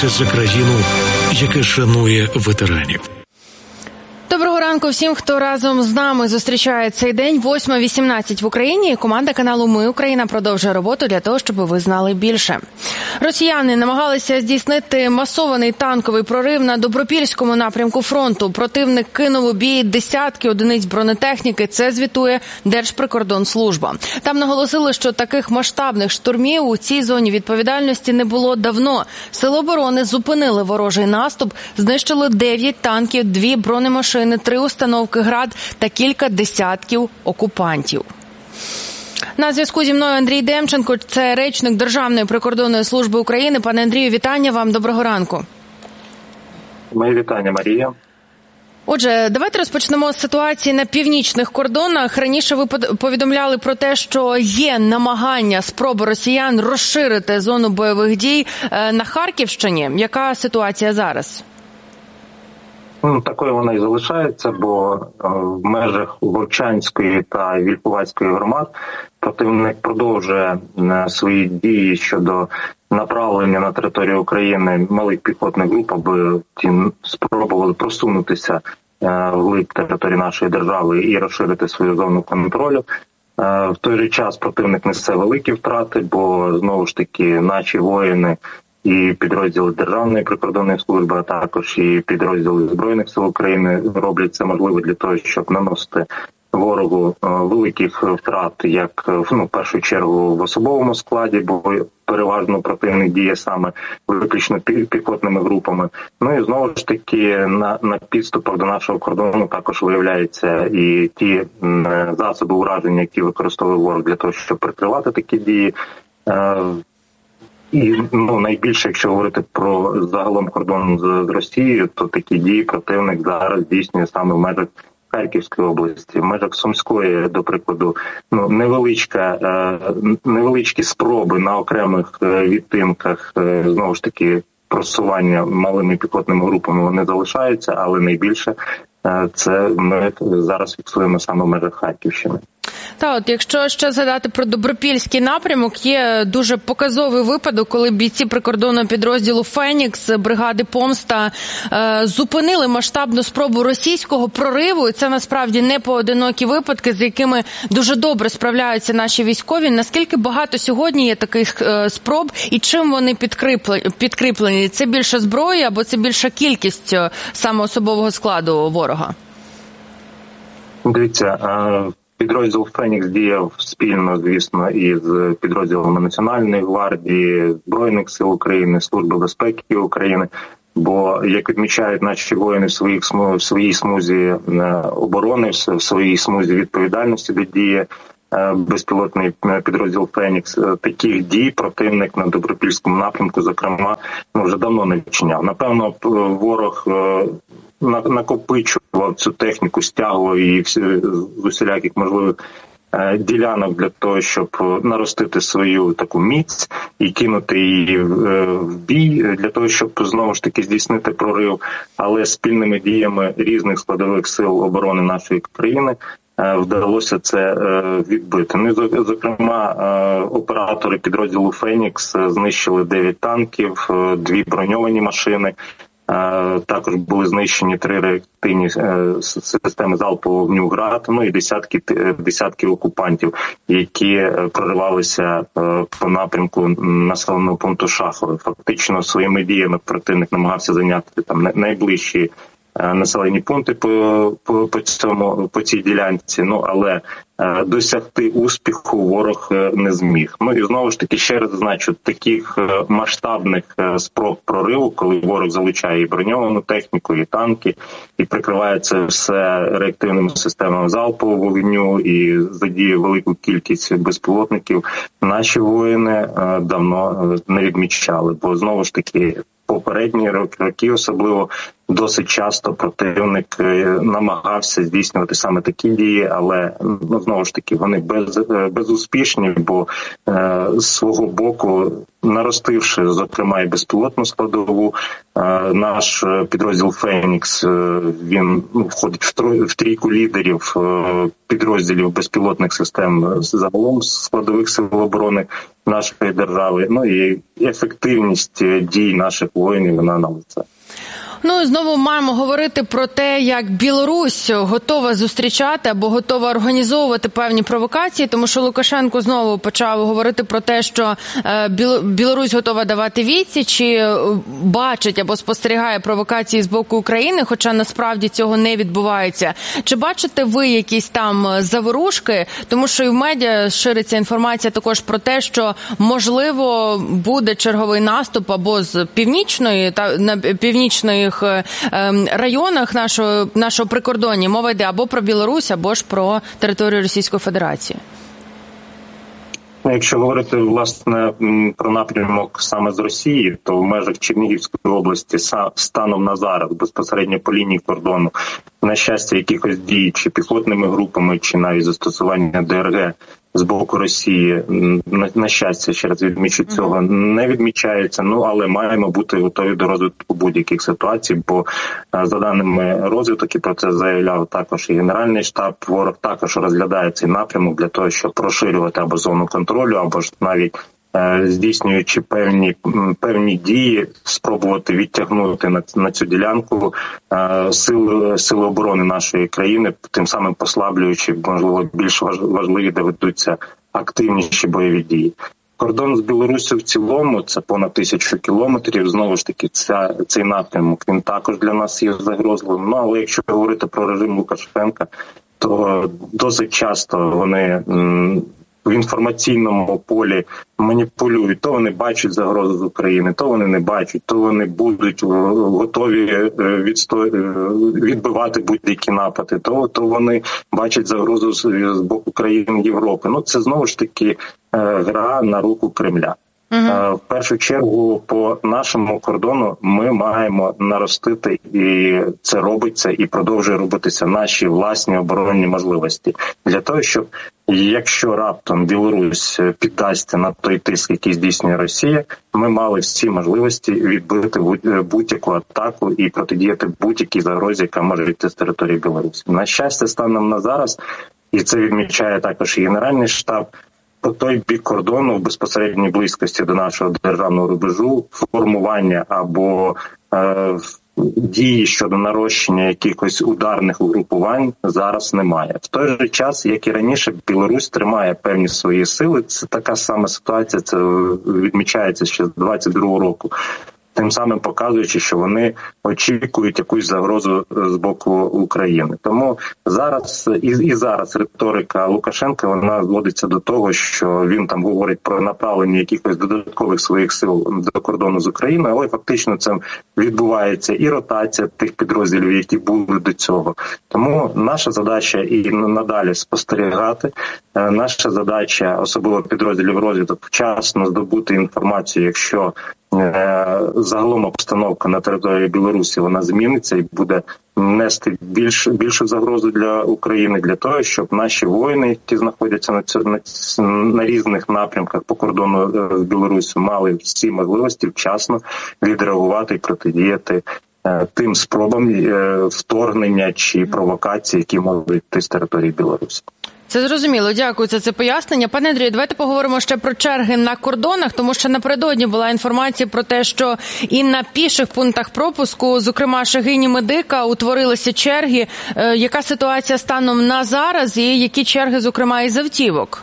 боротися за країну, яка шанує ветеранів. Доброго ранку всім, хто разом з нами зустрічає цей день. 8:18 в Україні. І команда каналу «Ми Україна» продовжує роботу для того, щоб ви знали більше. Росіяни намагалися здійснити масований танковий прорив на Добропільському напрямку фронту. Противник кинув у бій десятки одиниць бронетехніки. Це звітує Держприкордонслужба. Там наголосили, що таких масштабних штурмів у цій зоні відповідальності не було давно. Сили оборони зупинили ворожий наступ, знищили 9 танків, 2 бронемашини, 3 установки «Град» та кілька десятків окупантів. На зв'язку зі мною Андрій Демченко, це речник Державної прикордонної служби України. Пане Андрію, вітання вам, доброго ранку. Мої вітання, Марія. Отже, давайте розпочнемо з ситуації на північних кордонах. Раніше ви повідомляли про те, що є намагання, спроби росіян розширити зону бойових дій на Харківщині. Яка ситуація зараз? Такою вона і залишається, бо в межах Вовчанської та Вільховацької громад противник продовжує свої дії щодо направлення на територію України малих піхотних груп, аби ті спробували просунутися вглиб території нашої держави і розширити свою зону контролю. В той же час противник несе великі втрати, бо знову ж таки наші воїни і підрозділи Державної прикордонної служби, а також і підрозділи Збройних сил України роблять це можливо для того, щоб наносити ворогу великих втрат, як в першу чергу в особовому складі, бо переважно противник діє саме виключно піхотними групами. Ну і знову ж таки на підступах до нашого кордону також виявляються і ті засоби ураження, які використовує ворог для того, щоб прикривати такі дії. І найбільше, якщо говорити про загалом кордон з Росією, то такі дії противник зараз здійснює саме в межах Харківської області, в межах Сумської, до прикладу, невеличкі спроби на окремих відтинках, знову ж таки, просування малими піхотними групами вони залишаються, але найбільше це ми зараз фіксуємо саме в межах Харківщини. Та от, якщо ще згадати про Добропільський напрямок, є дуже показовий випадок, коли бійці прикордонного підрозділу «Фенікс» бригади «Помста» зупинили масштабну спробу російського прориву. І це насправді не поодинокі випадки, з якими дуже добре справляються наші військові. Наскільки багато сьогодні є таких спроб і чим вони підкріплені? Це більше зброї або це більша кількість саме особового складу ворога? Дивіться, підрозділ «Фенікс» діяв спільно, звісно, із підрозділами Національної гвардії, Збройних сил України, Служби безпеки України, бо, як відмічають наші воїни в своїй смузі оборони, в своїй смузі відповідальності, де діє безпілотний підрозділ «Фенікс», таких дій противник на Добропільському напрямку, зокрема, вже давно не вчиняв. Напевно, ворог накопичував цю техніку, стягував її з усіляких можливих ділянок для того, щоб наростити свою таку міць і кинути її в бій, для того, щоб знову ж таки здійснити прорив, але спільними діями різних складових сил оборони нашої країни вдалося це відбити. Ну, зокрема, оператори підрозділу «Фенікс» знищили 9 танків, 2 броньовані машини. Також були знищені 3 реактивні системи залпового вогню «Град», і десятки окупантів, які проривалися по напрямку населеного пункту Шахове. Фактично своїми діями противник намагався зайняти там найближчі населені пункти по цій ділянці, але досягти успіху ворог не зміг. І знову ж таки, ще раз зазначу, таких масштабних спроб прориву, коли ворог залучає і броньовану техніку, і танки, і прикриває це все реактивними системами залпового вогню, і задіє велику кількість безпілотників, наші воїни давно не відмічали, бо знову ж таки попередні роки особливо досить часто противник намагався здійснювати саме такі дії, але знову ж таки вони безуспішні, бо з свого боку, наростивши, зокрема, і безпілотну складову, наш підрозділ «Фенікс», він входить в трійку лідерів підрозділів безпілотних систем загалом складових сил оборони нашої держави. Ну і ефективність дій наших воїнів, вона на лице. Ну і знову маємо говорити про те, як Білорусь готова зустрічати або готова організовувати певні провокації, тому що Лукашенко знову почав говорити про те, що Білорусь готова давати відсіч, чи бачить або спостерігає провокації з боку України, хоча насправді цього не відбувається. Чи бачите ви якісь там заворушки? Тому що і в медіа шириться інформація також про те, що можливо буде черговий наступ або з північної районах нашого прикордоння. Мова йде або про Білорусь, або ж про територію Російської Федерації. Якщо говорити, власне, про напрямок саме з Росії, то в межах Чернігівської області станом на зараз, безпосередньо по лінії кордону, на щастя, якихось дій, чи піхотними групами, чи навіть застосування ДРГ з боку Росії, на щастя, ще раз відмічу, цього не відмічається, але маємо бути готові до розвитку будь-яких ситуацій, бо за даними розвиток, і про це заявляв також і Генеральний штаб, ворог також розглядає цей напрямок для того, щоб розширювати або зону контролю, або ж навіть здійснюючи певні дії, спробувати відтягнути на цю ділянку сили оборони нашої країни, тим самим послаблюючи, можливо, більш важливі, де ведуться активніші бойові дії. Кордон з Білоруссю в цілому, це понад 1000 кілометрів, знову ж таки, цей напрямок, він також для нас є загрозливим. Але якщо говорити про режим Лукашенка, то досить часто вони в інформаційному полі маніпулюють. То вони бачать загрозу з України, то вони не бачать, то вони будуть готові відбивати будь-які напади, то вони бачать загрозу з боку країн Європи. Це знову ж таки гра на руку Кремля. В першу чергу по нашому кордону ми маємо наростити, і це робиться, і продовжує робитися, наші власні оборонні можливості. Для того, щоб, якщо раптом Білорусь піддасться на той тиск, який здійснює Росія, ми мали всі можливості відбити будь-яку атаку і протидіяти будь-якій загрозі, яка може йти з території Білорусі. На щастя, станом на зараз, і це відмічає також і Генеральний штаб, по той бік кордону в безпосередній близькості до нашого державного рубежу формування або дії щодо нарощення якихось ударних угрупувань зараз немає. В той же час, як і раніше, Білорусь тримає певні свої сили. Це така сама ситуація, це відмічається ще з 22-го року. Тим самим показуючи, що вони очікують якусь загрозу з боку України. Тому зараз зараз риторика Лукашенка, вона зводиться до того, що він там говорить про направлення якихось додаткових своїх сил до кордону з Україною, але фактично це відбувається і ротація тих підрозділів, які були до цього. Тому наша задача і надалі спостерігати, наша задача, особливо підрозділів розвідок, вчасно здобути інформацію, якщо загалом обстановка на території Білорусі, вона зміниться і буде нести більшу загрозу для України, для того, щоб наші воїни, які знаходяться на різних напрямках по кордону з Білорусі, мали всі можливості вчасно відреагувати і протидіяти тим спробам вторгнення чи провокацій, які можуть йти з території Білорусі. Це зрозуміло. Дякую за це пояснення. Пане Андрію, давайте поговоримо ще про черги на кордонах, тому що напередодні була інформація про те, що і на піших пунктах пропуску, зокрема Шегині Медика, утворилися черги. Яка ситуація станом на зараз і які черги, зокрема, із автівок?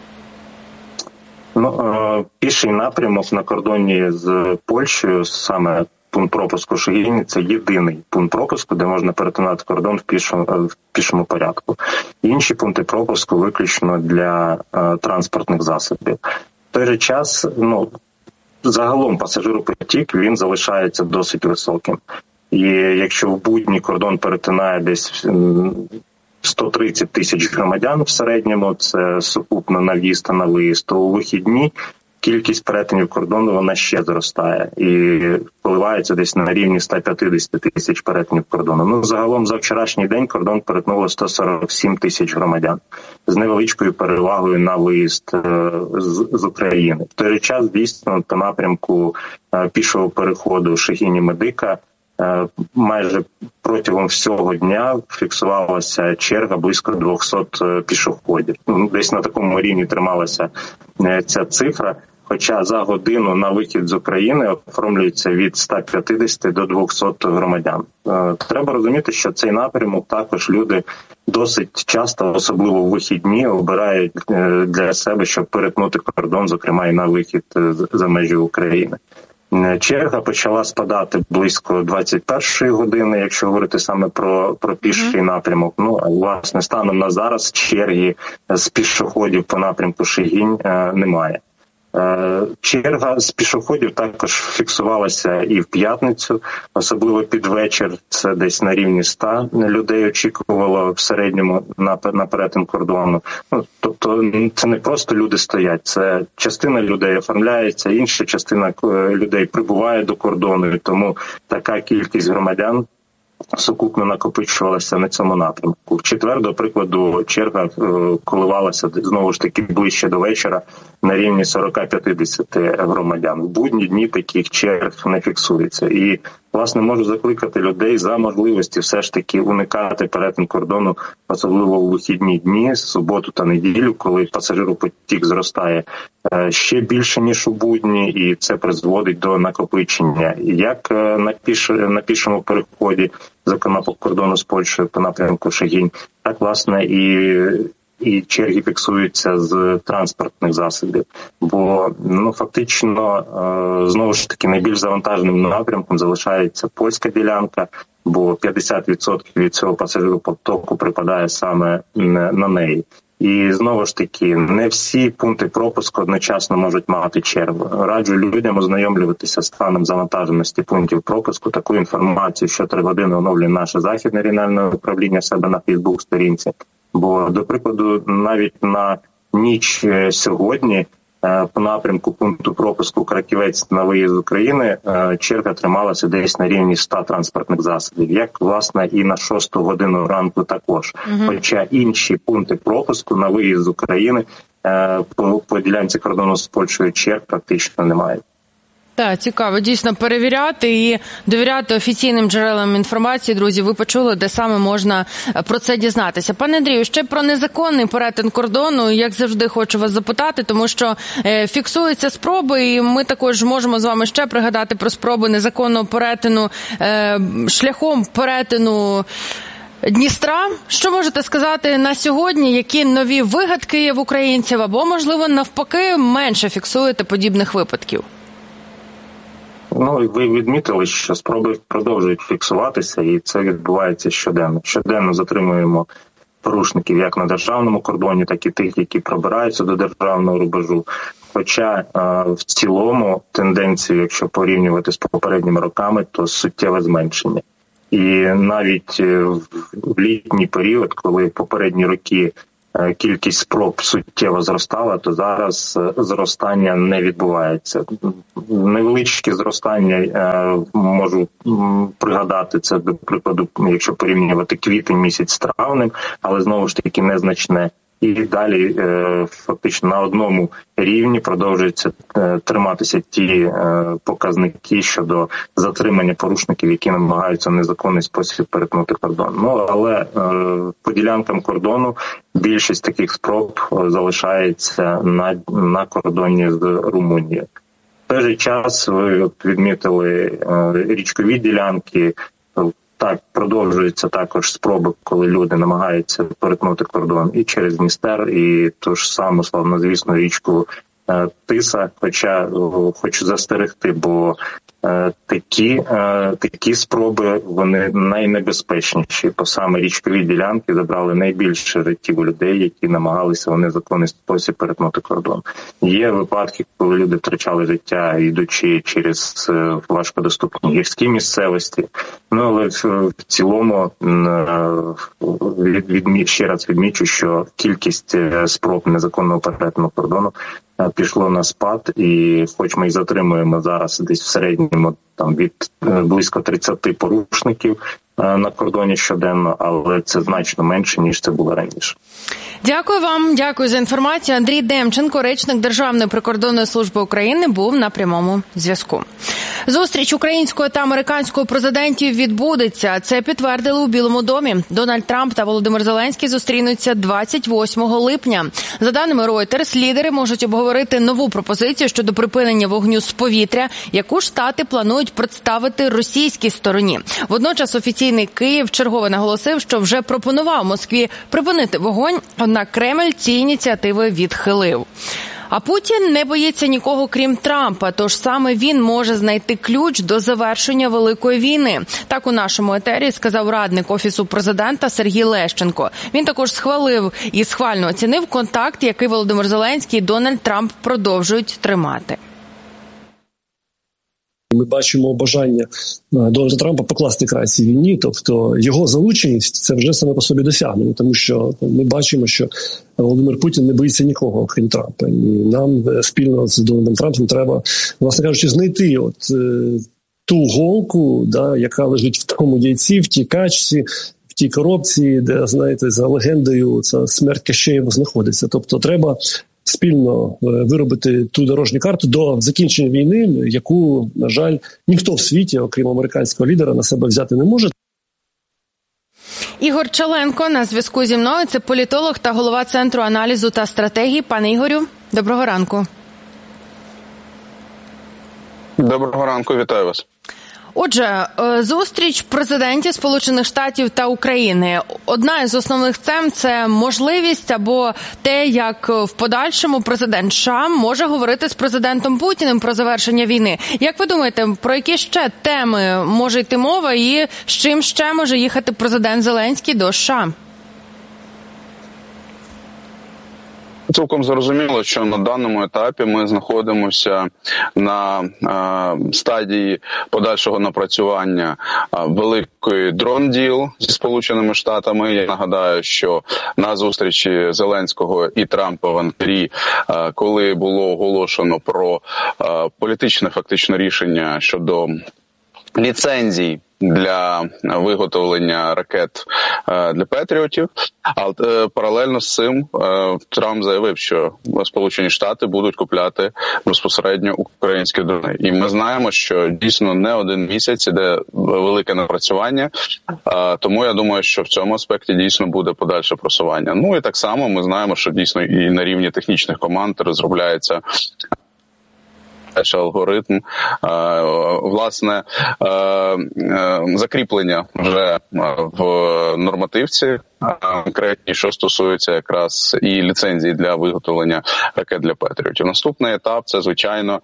Піший напрямок на кордоні з Польщею, саме пункт пропуску Шегині – це єдиний пункт пропуску, де можна перетинати кордон в пішому порядку. Інші пункти пропуску виключно для транспортних засобів. В той же час, загалом пасажиропотік, він залишається досить високим. І якщо в будні кордон перетинає десь 130 тисяч громадян в середньому, це сукупно на в'їзд та на виїзд, то у вихідні кількість перетинів кордону вона ще зростає і коливається десь на рівні 150 тисяч перетинів кордону. Ну, загалом за вчорашній день кордон перетнуло 147 тисяч громадян з невеличкою перевагою на виїзд з України. В той же час, дійсно, по напрямку пішого переходу Шегині-Медика майже протягом всього дня фіксувалася черга близько 200 пішоходів. Десь на такому рівні трималася ця цифра. Хоча за годину на вихід з України оформлюється від 150 до 200 громадян. Треба розуміти, що цей напрямок також люди досить часто, особливо в вихідні, обирають для себе, щоб перетнути кордон, зокрема і на вихід за межі України. Черга почала спадати близько 21-ї години, якщо говорити саме про піший напрямок. Ну, а власне, станом на зараз черги з пішоходів по напрямку Шегинь немає. Черга з пішоходів також фіксувалася і в п'ятницю, особливо під вечір. Це десь на рівні 100 людей очікувало в середньому на перетин кордону. Ну, тобто це не просто люди стоять, це частина людей оформляється, інша частина людей прибуває до кордону, і тому така кількість громадян сукупно накопичувалася на цьому напрямку. В четвер, до прикладу, черга коливалася знову ж таки ближче до вечора на рівні 40-50 громадян. В будні дні таких черг не фіксується. І, власне, можу закликати людей за можливості все ж таки уникати перетин кордону, особливо у вихідні дні, суботу та неділю, коли пасажиропотік зростає ще більше, ніж у будні, і це призводить до накопичення як на пішому переході, зокрема по кордону з Польщею по напрямку Шегинь, так, власне, і черги фіксуються з транспортних засобів. Бо, фактично, знову ж таки, найбільш завантаженим напрямком залишається польська ділянка, бо 50% від цього пасажиропотоку припадає саме на неї. І, знову ж таки, не всі пункти пропуску одночасно можуть мати чергу. Раджу людям ознайомлюватися з станом завантаженості пунктів пропуску. Таку інформацію щотигодинно оновлює наше Західне регіональне управління в себе на Фейсбук-сторінці. Бо, до прикладу, навіть на ніч сьогодні по напрямку пункту пропуску Краківець на виїзд з України черга трималася десь на рівні 100 транспортних засобів, як, власне, і на 6 годину ранку також. Хоча інші пункти пропуску на виїзд з України по ділянці кордону з Польщею черг практично немає. Так, цікаво, дійсно, перевіряти і довіряти офіційним джерелам інформації. Друзі, ви почули, де саме можна про це дізнатися. Пане Андрію, ще про незаконний перетин кордону, як завжди, хочу вас запитати, тому що фіксуються спроби, і ми також можемо з вами ще пригадати про спроби незаконного перетину шляхом перетину Дністра. Що можете сказати на сьогодні? Які нові вигадки є в українців? Або, можливо, навпаки, менше фіксуєте подібних випадків? Ви відмітили, що спроби продовжують фіксуватися, і це відбувається щоденно. Щоденно затримуємо порушників як на державному кордоні, так і тих, які пробираються до державного рубежу. Хоча в цілому тенденцію, якщо порівнювати з попередніми роками, то суттєве зменшення. І навіть в літній період, коли попередні роки кількість спроб суттєво зростала, то зараз зростання не відбувається. Невеличке зростання, можу пригадати, це, до прикладу, якщо порівнювати квітень місяць з травнем, але знову ж таки незначне. І далі фактично на одному рівні продовжуються триматися ті показники щодо затримання порушників, які намагаються в незаконний спосіб перетнути кордон. Але по ділянкам кордону більшість таких спроб залишається на кордоні з Румунією. В той же час ви відмітили річкові ділянки. Так, продовжуються також спроби, коли люди намагаються перетнути кордон і через Дністер, і ту ж саму славнозвісну річку Тиса. Хоча хочу застерегти, бо такі спроби, вони найнебезпечніші, бо саме річкові ділянки забрали найбільше життів у людей, які намагалися в незаконний спосіб перетнути кордон. Є випадки, коли люди втрачали життя, йдучи через важкодоступні гірські місцевості. Але в цілому ще раз відмічу, що кількість спроб незаконного перетину кордону пішло на спад, і хоч ми і затримуємо зараз десь в середньому там від близько 30 порушників на кордоні щоденно, але це значно менше, ніж це було раніше. Дякую вам, дякую за інформацію. Андрій Демченко, речник Державної прикордонної служби України, був на прямому зв'язку. Зустріч українського та американського президентів відбудеться. Це підтвердили у Білому домі. Дональд Трамп та Володимир Зеленський зустрінуться 28 липня. За даними Reuters, лідери можуть обговорити нову пропозицію щодо припинення вогню з повітря, яку Штати планують представити російській стороні. Водночас офіційний Київ чергове наголосив, що вже пропонував Москві припинити вогонь, однак Кремль ці ініціативи відхилив. А Путін не боїться нікого, крім Трампа, тож саме він може знайти ключ до завершення Великої війни. Так у нашому етері сказав радник Офісу президента Сергій Лещенко. Він також схвалив і схвально оцінив контакт, який Володимир Зеленський і Дональд Трамп продовжують тримати. Ми бачимо бажання Дональда Трампа покласти край цій війні, тобто його залученість – це вже саме по собі досягнення, тому що ми бачимо, що Володимир Путін не боїться нікого, окрім Трампа. І нам спільно з Дональдом Трампом треба, власне кажучи, знайти ту голку, яка лежить в тому яйці, в тій качці, в тій коробці, де, знаєте, за легендою ця смерть Кащеєва знаходиться. Тобто треба спільно виробити ту дорожню карту до закінчення війни, яку, на жаль, ніхто в світі, окрім американського лідера, на себе взяти не може. Ігор Чаленко на зв'язку зі мною. Це політолог та голова Центру аналізу та стратегії. Пане Ігорю, доброго ранку. Доброго ранку, вітаю вас. Отже, зустріч президентів Сполучених Штатів та України. Одна із основних тем – це можливість або те, як в подальшому президент США може говорити з президентом Путіним про завершення війни. Як ви думаєте, про які ще теми може йти мова і з чим ще може їхати президент Зеленський до США? Цілком зрозуміло, що на даному етапі ми знаходимося на стадії подальшого напрацювання великої дрон-діл зі Сполученими Штатами. Я нагадаю, що на зустрічі Зеленського і Трампа в Анкарі, коли було оголошено про політичне фактично рішення щодо ліцензій для виготовлення ракет для Петріотів, але паралельно з цим Трамп заявив, що Сполучені Штати будуть купляти безпосередньо українські дрони. І ми знаємо, що дійсно не один місяць іде велике напрацювання, тому я думаю, що в цьому аспекті дійсно буде подальше просування. Ну і так само ми знаємо, що дійсно і на рівні технічних команд розробляється алгоритм, власне, закріплення вже в нормативці конкретні, що стосується якраз і ліцензії для виготовлення ракет для Петріотів. Наступний етап – це, звичайно,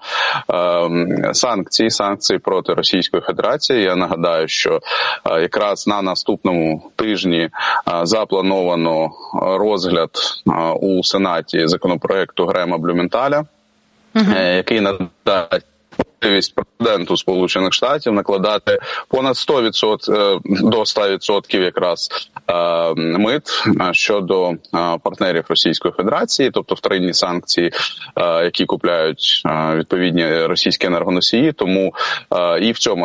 санкції проти Російської Федерації. Я нагадаю, що якраз на наступному тижні заплановано розгляд у Сенаті законопроекту Грема Блюменталя, який надасть можливість президенту Сполучених Штатів накладати понад 100% до 100% якраз мит щодо партнерів Російської Федерації, тобто вторинні санкції, які купляють відповідні російські енергоносії. Тому і в цьому